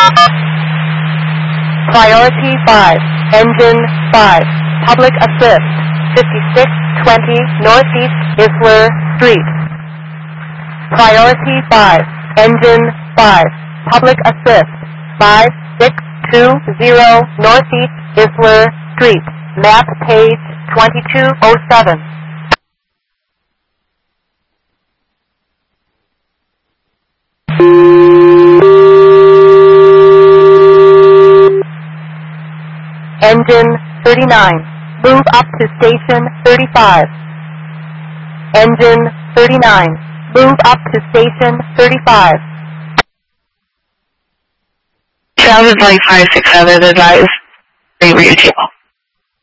Priority 5, Engine 5, Public Assist, 5620 Northeast Isler Street. Priority 5, Engine 5, Public Assist, 5620 Northeast Isler Street. Map page 2207. Engine 39, move up to Station 35. Engine 39, move up to Station 35. Sounded like 567 advised. Reroute.